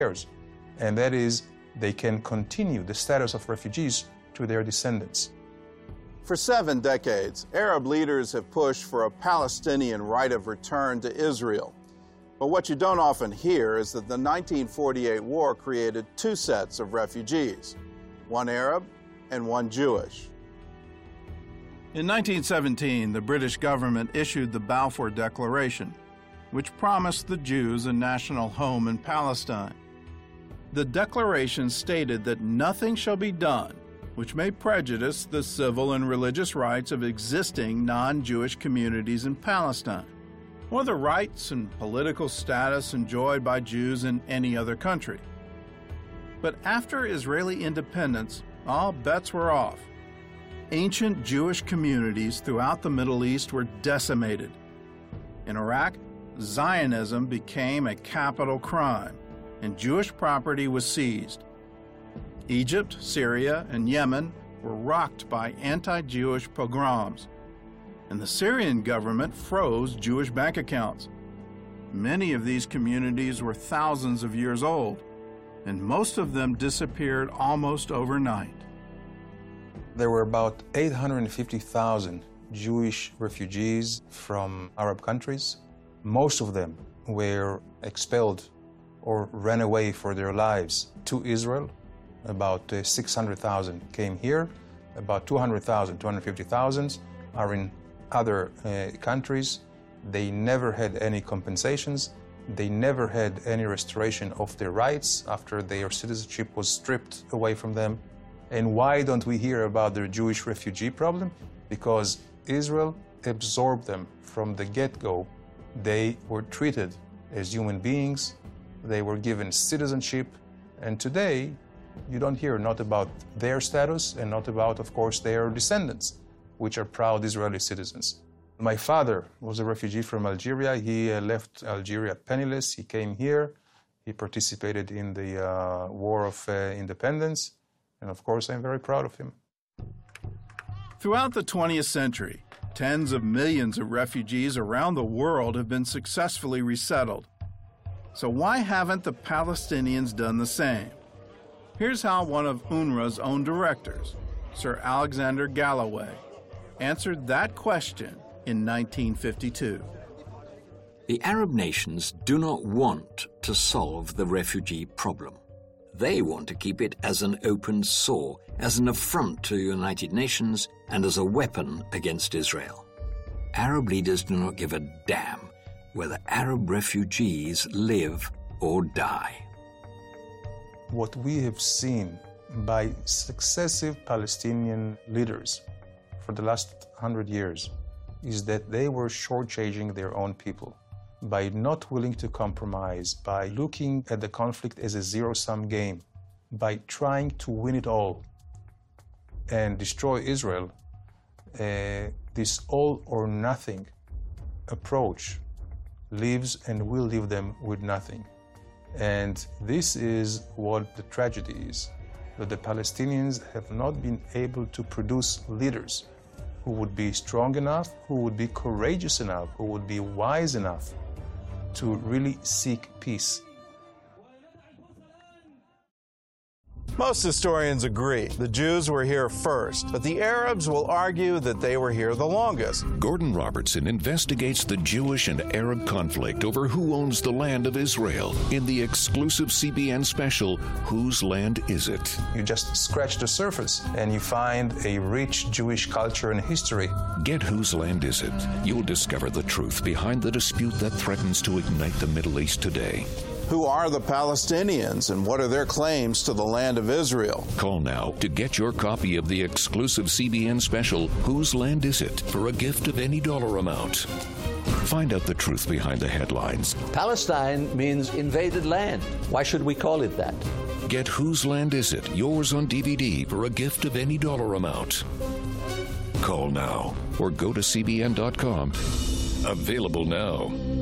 and that is they can continue the status of refugees to their descendants. For 7 decades, Arab leaders have pushed for a Palestinian right of return to Israel. But what you don't often hear is that the 1948 war created 2 sets of refugees, one Arab and one Jewish. In 1917, the British government issued the Balfour Declaration, which promised the Jews a national home in Palestine. The declaration stated that nothing shall be done which may prejudice the civil and religious rights of existing non-Jewish communities in Palestine, or the rights and political status enjoyed by Jews in any other country. But after Israeli independence, all bets were off. Ancient Jewish communities throughout the Middle East were decimated. In Iraq, Zionism became a capital crime, and Jewish property was seized. Egypt, Syria, and Yemen were rocked by anti-Jewish pogroms, and the Syrian government froze Jewish bank accounts. Many of these communities were thousands of years old, and most of them disappeared almost overnight. There were about 850,000 Jewish refugees from Arab countries. Most of them were expelled or ran away for their lives to Israel. About 600,000 came here. About 200,000, 250,000 are in other countries. They never had any compensations. They never had any restoration of their rights after their citizenship was stripped away from them. And why don't we hear about their Jewish refugee problem? Because Israel absorbed them from the get-go. They were treated as human beings. They were given citizenship. And today, you don't hear not about their status and not about, of course, their descendants, which are proud Israeli citizens. My father was a refugee from Algeria. He left Algeria penniless. He came here. He participated in the War of Independence. And of course, I'm very proud of him. Throughout the 20th century, tens of millions of refugees around the world have been successfully resettled. So why haven't the Palestinians done the same? Here's how one of UNRWA's own directors, Sir Alexander Galloway, answered that question in 1952. The Arab nations do not want to solve the refugee problem. They want to keep it as an open sore, as an affront to the United Nations, and as a weapon against Israel. Arab leaders do not give a damn whether Arab refugees live or die. What we have seen by successive Palestinian leaders for the last 100 years is that they were shortchanging their own people by not willing to compromise, by looking at the conflict as a zero-sum game, by trying to win it all and destroy Israel. This all-or-nothing approach leaves and will leave them with nothing. And this is what the tragedy is, that the Palestinians have not been able to produce leaders who would be strong enough, who would be courageous enough, who would be wise enough to really seek peace. Most historians agree the Jews were here first, but the Arabs will argue that they were here the longest. Gordon Robertson investigates the Jewish and Arab conflict over who owns the land of Israel in the exclusive CBN special, Whose Land Is It? You just scratch the surface and you find a rich Jewish culture and history. Get Whose Land Is It? You'll discover the truth behind the dispute that threatens to ignite the Middle East today. Who are the Palestinians and what are their claims to the land of Israel? Call now to get your copy of the exclusive CBN special, Whose Land Is It? For a gift of any dollar amount. Find out the truth behind the headlines. Palestine means invaded land. Why should we call it that? Get Whose Land Is It? Yours on DVD for a gift of any dollar amount. Call now or go to CBN.com. Available now.